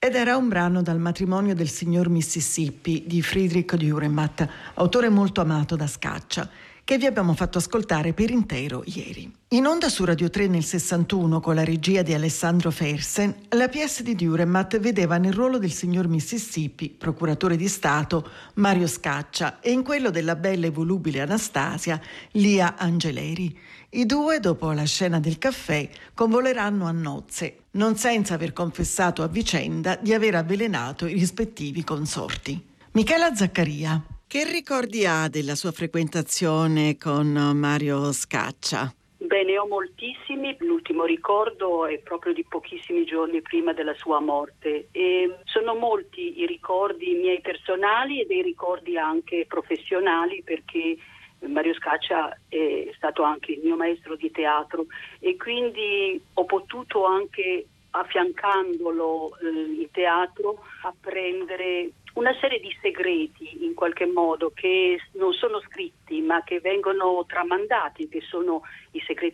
Ed era un brano dal Matrimonio del signor Mississippi di Friedrich Dürrenmatt, autore molto amato da Scaccia, che vi abbiamo fatto ascoltare per intero ieri. In onda su Radio 3 nel 61, con la regia di Alessandro Fersen, la pièce di Dürrenmatt vedeva nel ruolo del signor Mississippi, procuratore di Stato, Mario Scaccia, e in quello della bella e volubile Anastasia, Lia Angeleri. I due, dopo la scena del caffè, convoleranno a nozze, non senza aver confessato a vicenda di aver avvelenato i rispettivi consorti. Michela Zaccaria, che ricordi ha della sua frequentazione con Mario Scaccia? Ne ho moltissimi. L'ultimo ricordo è proprio di pochissimi giorni prima della sua morte, e sono molti i ricordi miei personali e dei ricordi anche professionali, perché Mario Scaccia è stato anche il mio maestro di teatro, e quindi ho potuto anche, affiancandolo in teatro, apprendere una serie di segreti in qualche modo che non sono scritti ma che vengono tramandati, che sono i segreti